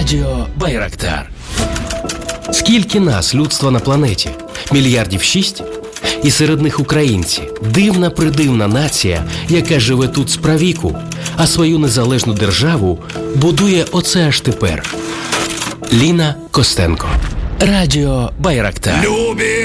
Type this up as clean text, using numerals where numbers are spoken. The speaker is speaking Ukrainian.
Радіо Байрактар. Скільки нас, людства на планеті? Мільярдів 6? І серед них українці. Дивна-придивна нація, яка живе тут справіку, а свою незалежну державу будує оце аж тепер. Ліна Костенко. Радіо Байрактар. Любі